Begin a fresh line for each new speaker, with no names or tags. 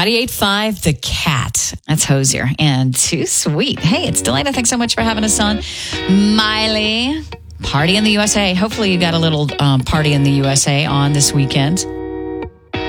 98.5 The Cat. That's Hosier. And Too Sweet. Hey, it's Delana. Thanks so much for having us on. Miley, Party in the USA. Hopefully you got a little Party in the USA on this weekend.